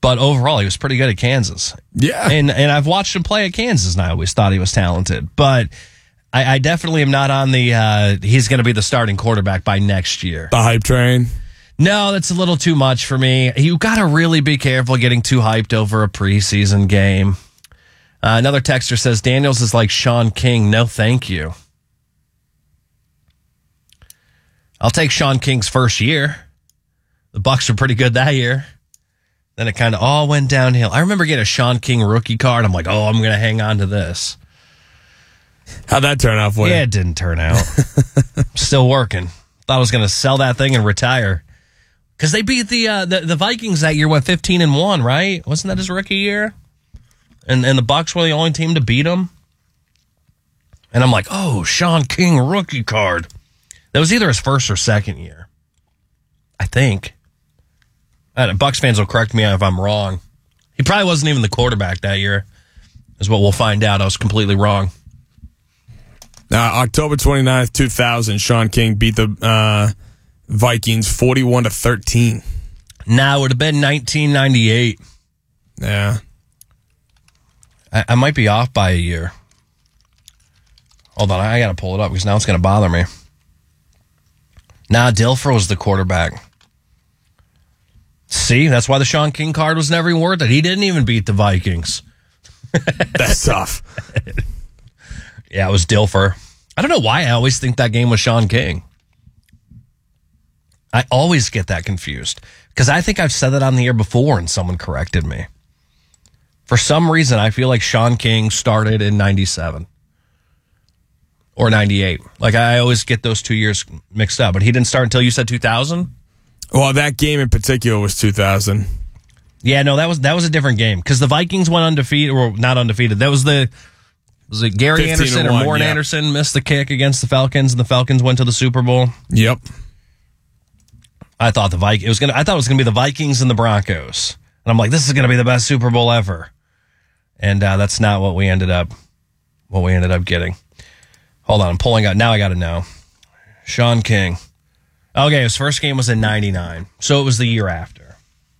But overall, he was pretty good at Kansas. Yeah. And I've watched him play at Kansas, and I always thought he was talented. But I definitely am not on the he's going to be the starting quarterback by next year. The hype train? No, that's a little too much for me. You got to really be careful getting too hyped over a preseason game. Another texter says, Daniels is like Sean King. No, thank you. I'll take Sean King's first year. The Bucs were pretty good that year. Then it kind of all went downhill. I remember getting a Sean King rookie card. I'm like, oh, I'm going to hang on to this. How'd that turn out for you? Yeah, it didn't turn out. Still working. Thought I was going to sell that thing and retire. Because they beat the Vikings that year, 15-1, right? Wasn't that his rookie year? And the Bucs were the only team to beat him. And I'm like, oh, Sean King rookie card. That was either his first or second year, I think. Bucs fans will correct me if I'm wrong. He probably wasn't even the quarterback that year, is what we'll find out. I was completely wrong. October 29th, 2000, Sean King beat the Vikings 41-13. Now, it would have been 1998. Yeah. I might be off by a year. Hold on, I got to pull it up because now it's going to bother me. Nah, Dilfer was the quarterback. See, that's why the Sean King card was never even worth it. He didn't even beat the Vikings. That's tough. Yeah, it was Dilfer. I don't know why I always think that game was Sean King. I always get that confused because I think I've said that on the air before and someone corrected me. For some reason, I feel like Sean King started in 97 or 98. Like, I always get those 2 years mixed up, but he didn't start until you said 2000? Well, that game in particular was 2000. Yeah, no, that was a different game because the Vikings went undefeated, or not undefeated. That was it Gary Anderson or Morton Anderson missed the kick against the Falcons, and the Falcons went to the Super Bowl? Yep. I thought it was gonna be the Vikings and the Broncos, and I'm like, this is gonna be the best Super Bowl ever, and that's not what we ended up getting. Hold on, I'm pulling out now. I got to know. Sean King. Okay, his first game was in 99, so it was the year after.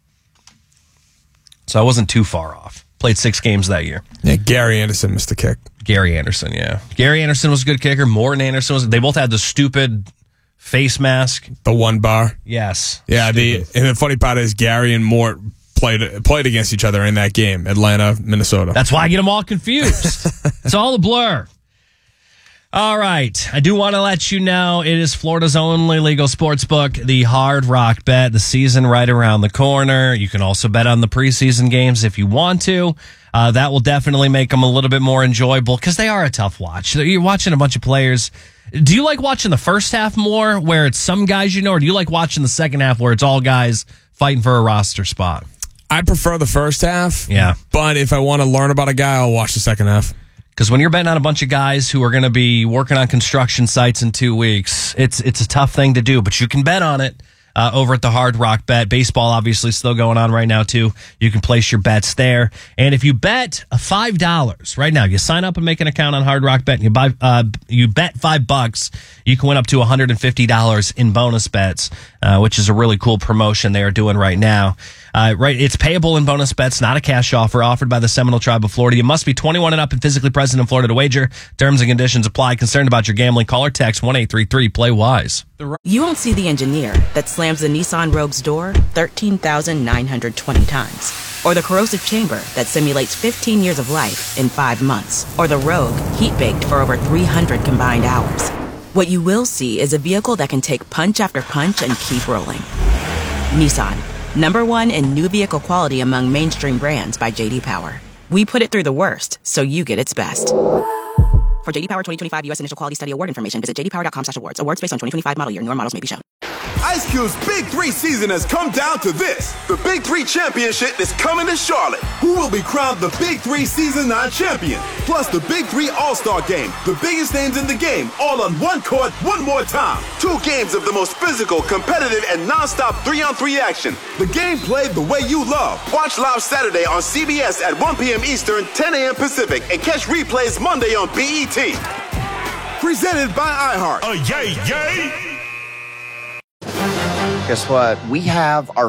So I wasn't too far off. Played 6 games that year. Yeah, Gary Anderson missed the kick. Gary Anderson, yeah. Gary Anderson was a good kicker. Morton Anderson they both had the stupid face mask. The one bar. Yes. Yeah, and the funny part is Gary and Mort played against each other in that game, Atlanta, Minnesota. That's why I get them all confused. It's all a blur. All right. I do want to let you know it is Florida's only legal sports book, the Hard Rock Bet. The season right around the corner. You can also bet on the preseason games if you want to. That will definitely make them a little bit more enjoyable because they are a tough watch. You're watching a bunch of players. Do you like watching the first half more where it's some guys you know, or do you like watching the second half where it's all guys fighting for a roster spot? I prefer the first half. Yeah. But if I want to learn about a guy, I'll watch the second half. Because when you're betting on a bunch of guys who are going to be working on construction sites in 2 weeks, it's a tough thing to do, but you can bet on it over at the Hard Rock Bet. Baseball obviously still going on right now too. You can place your bets there. And if you bet $5 right now, you sign up and make an account on Hard Rock Bet and you bet $5, you can win up to $150 in bonus bets, which is a really cool promotion they are doing right now. Right, it's payable in bonus bets, not a cash offer offered by the Seminole Tribe of Florida. You must be 21 and up and physically present in Florida to wager. Terms and conditions apply. Concerned about your gambling? Call or text 1-833-PLAY-WISE. You won't see the engineer that slams the Nissan Rogue's door 13,920 times. Or the corrosive chamber that simulates 15 years of life in 5 months. Or the Rogue heat-baked for over 300 combined hours. What you will see is a vehicle that can take punch after punch and keep rolling. Nissan. #1 in new vehicle quality among mainstream brands by J.D. Power. We put it through the worst, so you get its best. For J.D. Power 2025 U.S. Initial Quality Study Award information, visit jdpower.com/awards. Awards based on 2025 model year. Newer models may be shown. Ice Cube's Big 3 season has come down to this. The Big 3 Championship is coming to Charlotte. Who will be crowned the Big 3 Season 9 champion? Plus the Big 3 All-Star Game. The biggest names in the game, all on one court, one more time. 2 games of the most physical, competitive, and non-stop 3-on-3 action. The game played the way you love. Watch live Saturday on CBS at 1 p.m. Eastern, 10 a.m. Pacific, and catch replays Monday on BET. Presented by iHeart. Yay, yay! Guess what? We have our